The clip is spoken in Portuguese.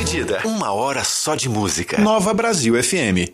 Dividida. 1 hora só de música. Nova Brasil FM.